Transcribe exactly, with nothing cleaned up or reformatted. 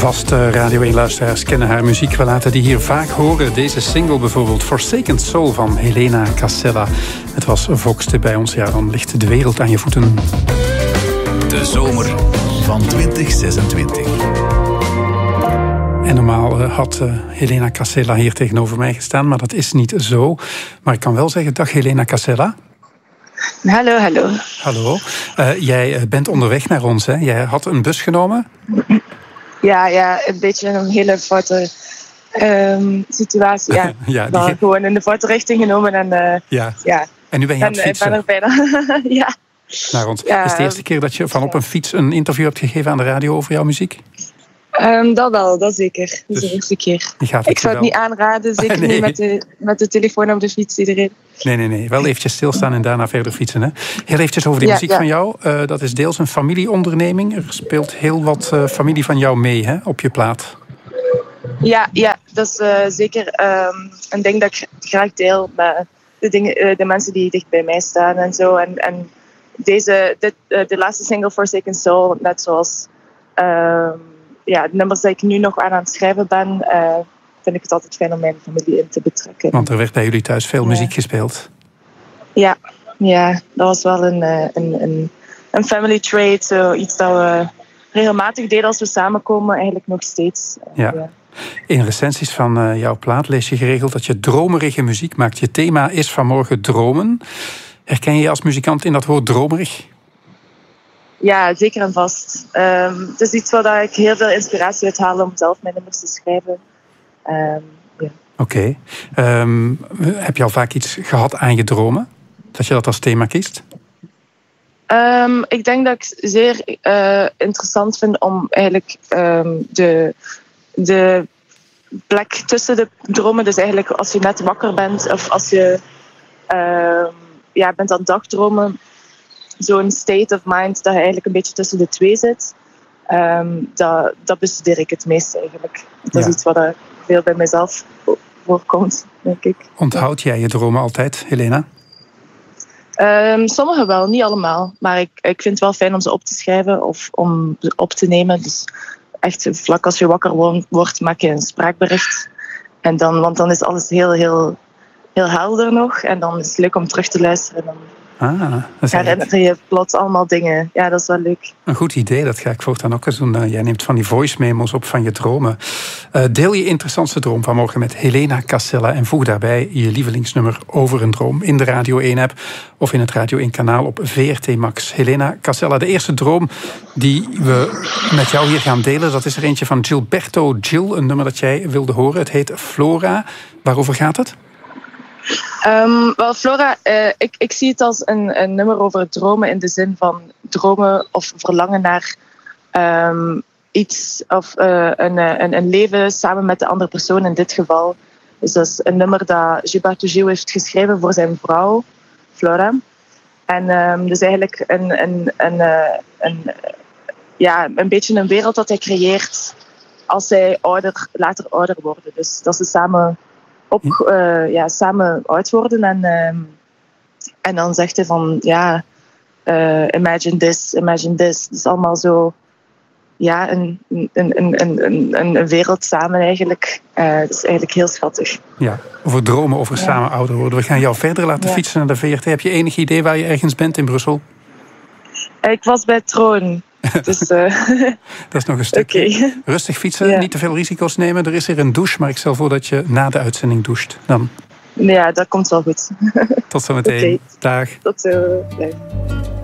Vaste Radio één-luisteraars kennen haar muziek. We laten die hier vaak horen. Deze single bijvoorbeeld, Forsaken Soul van Helena Casella. Het was Voxte bij ons. Ja, dan ligt de wereld aan je voeten. De zomer van twintig zesentwintig. En normaal had uh, Helena Casella hier tegenover mij gestaan, maar dat is niet zo. Maar ik kan wel zeggen, dag Helena Casella. Hallo, hallo. Hallo. Uh, jij bent onderweg naar ons, hè? Jij had een bus genomen? Ja, ja, een beetje een hele foute um, situatie. Ja, ja die... ge- gewoon in de foute richting genomen. En, uh, ja. ja. En nu ben je aan het fietsen? Ik ben er bijna. ja. Naar ons. Ja, is het de eerste keer dat je van op een fiets een interview hebt gegeven aan de radio over jouw muziek? Um, dat wel, dat zeker. Dat is dus de eerste keer. Ik zou het wel... niet aanraden, zeker nee. niet met de, met de telefoon op de fiets iedereen. Nee, nee, nee. Wel eventjes stilstaan en daarna verder fietsen. Hè? Heel eventjes over die ja, muziek ja. van jou. Uh, dat is deels een familieonderneming. Er speelt heel wat uh, familie van jou mee, hè, op je plaat. Ja, ja, dat is uh, zeker um, een ding dat ik graag deel met de, dingen, uh, de mensen die dicht bij mij staan en zo. En, en deze, dit, uh, de laatste single, Forsaken Soul, net zoals uh, ja, de nummers die ik nu nog aan aan het schrijven ben, uh, vind ik het altijd fijn om mijn familie in te betrekken. Want er werd bij jullie thuis veel ja. muziek gespeeld. Ja, ja, dat was wel een, een, een, een family trait, zo iets dat we regelmatig deden als we samenkomen, eigenlijk nog steeds. Ja. ja. In recensies van uh, jouw plaat lees je geregeld dat je dromerige muziek maakt. Je thema is vanmorgen dromen. Herken je je als muzikant in dat woord dromerig? Ja, zeker en vast. Um, het is iets waar ik heel veel inspiratie uit haal om zelf mijn nummers te schrijven. Um, ja. Oké. Okay. Um, heb je al vaak iets gehad aan je dromen? Dat je dat als thema kiest? Um, ik denk dat ik zeer uh, interessant vind om eigenlijk um, de, de plek tussen de dromen, dus eigenlijk als je net wakker bent of als je uh, ja, bent aan het dagdromen, zo'n state of mind dat je eigenlijk een beetje tussen de twee zit, um, dat, dat bestudeer ik het meest eigenlijk. Dat is ja. iets wat er veel bij mezelf voorkomt, denk ik. Onthoud jij je dromen altijd, Helena? Um, sommige wel, niet allemaal. Maar ik, ik vind het wel fijn om ze op te schrijven of om ze op te nemen. Dus echt vlak als je wakker wordt, maak je een spraakbericht. En dan, want dan is alles heel, heel, heel helder nog. En dan is het leuk om terug te luisteren. En dan ah, dat herinner je plots allemaal dingen. Ja, dat is wel leuk. Een goed idee, dat ga ik voortaan ook eens doen. Uh, jij neemt van die voice memos op van je dromen. Uh, deel je interessantste droom vanmorgen met Helena Casella en voeg daarbij je lievelingsnummer Over een Droom in de Radio één-app of in het Radio één-kanaal op V R T Max. Helena Casella, de eerste droom die we met jou hier gaan delen, dat is er eentje van Gilberto Gil, een nummer dat jij wilde horen. Het heet Flora. Waarover gaat het? Um, wel, Flora, uh, ik, ik zie het als een, een nummer over dromen in de zin van dromen of verlangen naar um, iets of uh, een, een, een leven samen met de andere persoon in dit geval. Dus dat is een nummer dat Gilberto Gil heeft geschreven voor zijn vrouw, Flora. En um, dus eigenlijk een, een, een, een, een, ja, een beetje een wereld dat hij creëert als zij ouder, later ouder worden. Dus dat ze samen... Op, uh, ja, samen oud worden en, uh, en dan zegt hij van ja, uh, imagine this, imagine this. Het is allemaal zo, ja, een, een, een, een, een, een wereld samen eigenlijk. Uh, het is eigenlijk heel schattig. Ja, over dromen, over ja. samen ouder worden. We gaan jou verder laten ja. fietsen naar de V R T. Heb je enig idee waar je ergens bent in Brussel? Ik was bij Troon. Dus, uh... dat is nog een stukje. Okay. Rustig fietsen, ja. niet te veel risico's nemen. Er is hier een douche, maar ik stel voor dat je na de uitzending doucht. Dan. Ja, dat komt wel goed. Tot zometeen. Okay. Dag. Tot zo. Dag.